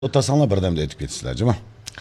Otasanlar birdamda etib ketsinlar, jima.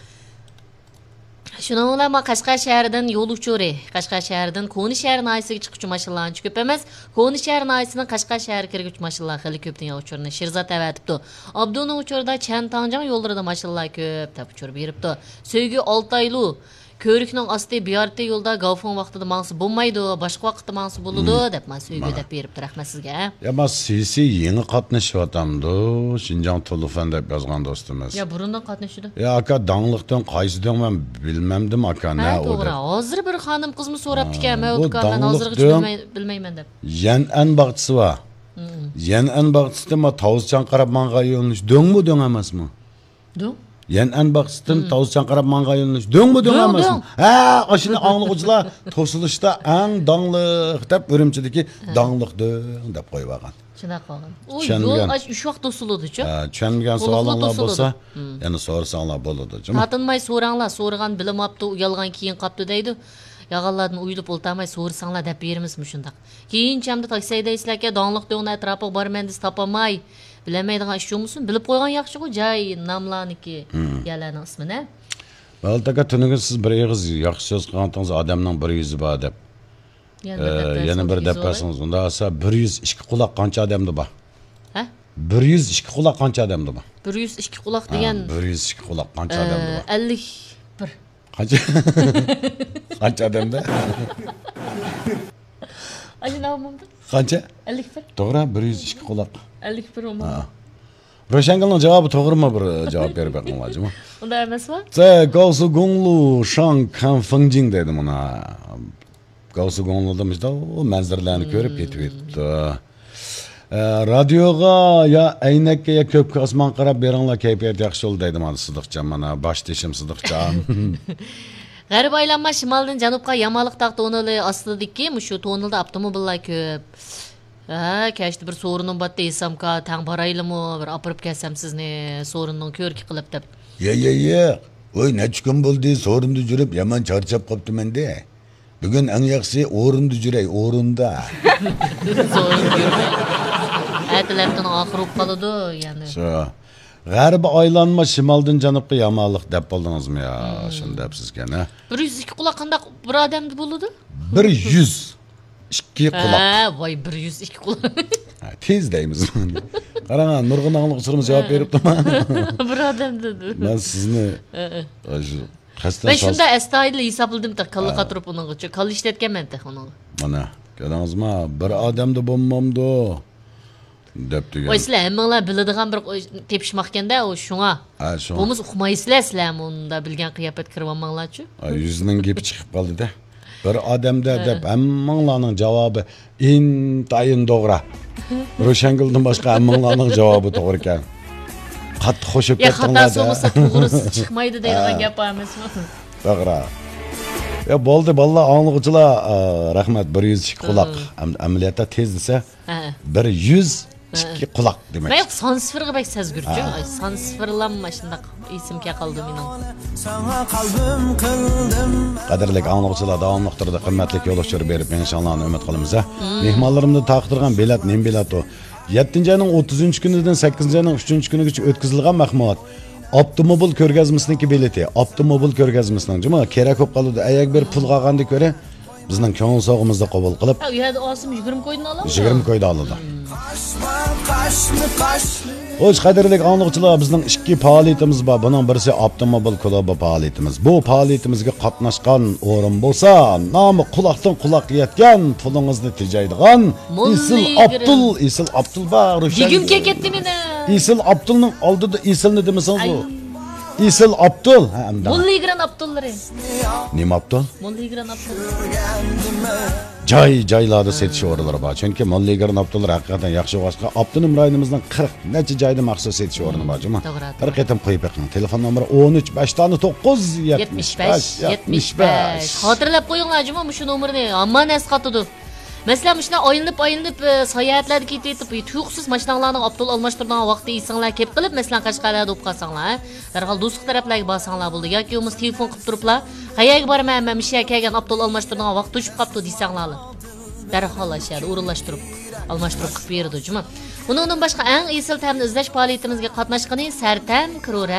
Şunun bilan Qashqar shahridan yo'l uchuri. Qashqar shahridan Qo'ni shahri noyisiga chiquvchi mashinalar ko'p emas. Qo'ni shahri noyisidan Qashqar shahri kirguvchi mashinalar xili ko'p degan uchurni Shirzat avatibdi. Abduning uchurida Chantanjang yo'llarida mashinalar ko'p deb uchur beribdi. So'ygi Oltaylu Körükning osti Biyarti yo'lda Gavfon vaqtida mangsi bo'lmaydi, boshqa vaqtda mangsi bo'ladi deb men so'ygi deb beribdi. Rahmat sizga. Ya mas siyosiy yangi qatnashyapti. Xinjiang Tulufan deb yozgan do'stimiz. Ya burundan qatnashdi. Ya aka dangliqdan qaysidan men bilmamdim aka ne o. To'g'ri. Hozir bir xonim qizmi so'rabdi ekan, men o'tgan hozirgacha bilmayman deb. Yan'an bag'chisi va. Yan'an bag'chisida ma Tavuzchan qarab menga yo'lnish do'ngmi do'ng emasmi? Do'ng? Yan'an bag'chisidan Tavuzchan qarab menga yo'lnish do'ngmi do'ng emasmi? Ha, oshini anglovchilar to'silishda ang dangliq deb Urumchidagi dangliq do'ng deb qo'yib olgan. Shunaqa qolgan. U yo'l 3 vaqt to'siladi-chi. Ha, tushunmagan savollar bo'lsa, yana so'rasanglar bo'ladi. Tatinmay so'ranglar, so'ragan bilimapti, uyalgan keyin qapti deydi. Yağallardan uyulup oltamay so'rasanglar deb berimiz shundaq. Keyincha taksidaysizlarga donliq do'ngni atrofiga bormandiz topamay. Bilamaydigan ish yo'qmisin? Bilib qo'ygan yaxshi-ku, joy nomlarniki, yalarning ismini. Baltaga tunuga siz bir og'iz yaxshi so'z qilganingiz odamning bir yuzi bor deb. Yana bir deb bersangiz, unda esa 102 quloq qancha odamda bor? Ha? 102 quloq qancha odamda bor? 102 quloq degan 102 quloq qancha odamda bor? 51. Qancha? Qancha odamda? Ajina olmamdi? Qancha? 51. To'g'ri, 102 quloq. 51 olmamdi. Roshangalning javobi to'g'rimi bir javob berib qo'yinglarmi? Unda emasmi? Zhe Gaosu Gonglu Shang Kan Fengjing dedim ona. Gaosu Gonglu'da işte o manzaralarni ko'rib ketibdi. Radioga ya aynakka ya ko'pga osmon qarab beringlar, kayfiyat yaxshi bo'ldi deydi mana Sidiqjon, mana bosh teshim Sidiqjon. G'arib aylanma shimoldan janubga Yamanliq tog' to'nili ostidagi shu to'nilda avtomobillar ko'p. Ha, kechdi bir so'rinim botda esamka tang boraylimi, bir opirib kelsam sizni so'rinning ko'rki qilib deb. Ye. Oy, necha kun bo'ldi so'rinda yurib, yomon charchab qoptiman-da. Bugun eng yaxshi o'rinda yuray, o'rinda. So'rinda yurmay. Aytilabdan oxir qoladi, ya'ni. Shu. G'arbi aylanma shimoldan janubga Yamanliq deb bo'ldingizmi ya? Shunda debsizkan-a. 102 quloq qandaq bir odamda bo'ladi? 102 quloq. Ha, voy 102 quloq. Tez deymiz. Qarang, nurg'un angliqchimiz javob beribdi-mi? Bir odam dedi. Men sizni qasdan men shunda astoydil hisobladim ta qalliqa turib uningcha qalli ishlatganman-da uning. Mana, ko'rdingizmi? Bir odamda bo'lmamdi. Debdi. Voy sizlar hammanglar biladigan bir tepishmoq ekanda, o shunga. Bo'lmasa uqmaysizlar sizlar unda bilgan qiyofat kirib olmanglarchi. Yuzining gapi chiqib qoldi-da. Bir odamda deb hammanglarning javobi intayin to'g'ri. Ro'shangildan boshqa hammanglarning javobi to'g'ri ekan. Qattiq qo'shib ketdinglar. Ya xato bo'lmasa to'g'risi chiqmaydi deydigan gap emasmi? To'g'ri. Ya bo'ldi, balla anglag'uchilar rahmat 102 quloq. Amaliyotda tez desa 102 quloq demak. Men son sifirga bak sezgurchi. Son sifirlanma shundaq esimga qoldi mening. Sana qalbim qildim. Qadrli anglag'uchilar, davomli turda qimmatli yo'lovchilar berib inshaalloh umid qilamiz. Mehmonlarimni taqdirgan bilet nem bilet o. 7-ayning 30-kunidan 8-ayning 3-kunigacha o'tkazilgan mahmud. Avtomobil ko'rgazmasiniki bileti. Avtomobil ko'rgazmasining juma kerak bo'lib qoldi. Ayak bir pul qolganda ko'ra bizning ko'ngil sog'imizda qabul qilib. U yerda osim 20 qo'ydan oladi. 20 qo'ydan oladi. O'z qadrli angliqchilar, bizning ikki faoliyatimiz bor. Buning birisi avtomobil klubi faoliyatimiz. Bu faoliyatimizga qatnashgan o'rin bo'lsa, nomi quloqdan quloqqa yetgan, pulingizni tejaydigan Isil Abdul bor. Digim ketdi meni. Isil Abdulning oldida Isilni demasangiz u. Isil Abdul. Mulligran Abdullari. Nima Abdul? Mulligran Abdul. Joylarda setish o'rinlari bor. Chunki Mulligran Abdullar haqiqatan yaxshi boshqa. Abdulning rayonimizning 40 necha joyda maxsus setish o'rni bor, juma. Bir qatam qo'yib qo'ying. Telefon nomeri 13 5 9 75. Xotirlab qo'yinglar, juma, shu nomerni. Hamma esqatadi. Mesela müşna ayınıp sayahatlarda ketib, tuyuqsiz mashinalarning Abdul almashtirgan vaqti esinglar kelib qilib, mesela Qashqarlarda o'p qolsanglar, darhol do'stlik taraflarga borsanlar bo'ldi yoki o'miz telefon qilib turiblar, qayerga borman, men mishiya kelgan Abdul almashtirgan vaqt tushib qopti desanglar. Darhol ashar o'rinlashtirib, almashtirib qilib berdi, juma. Bundan başqa eng esil ta'mni izlash faoliyatimizga qatnashgani Sartam Krora